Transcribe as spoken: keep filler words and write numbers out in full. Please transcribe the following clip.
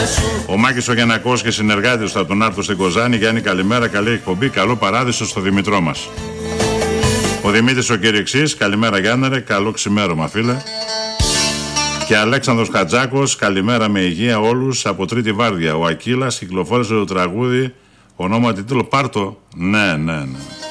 Ο Μάκης ο Γιαννακός και συνεργάτης θα τον άρθω στην Κοζάνη. Γιάννη, καλημέρα, καλή εκπομπή, καλό παράδεισο στο Δημητρό μας. Ο Δημήτρης ο Κυριεξής, καλημέρα Γιάννερε, καλό ξημέρωμα φίλε. Και Αλέξανδρος Χατζάκος, καλημέρα με υγεία όλους από Τρίτη Βάρδια. Ο Ακύλας κυκλοφόρησε το τραγούδι ονόμα τίτλο Πάρτο. Ναι, ναι, ναι.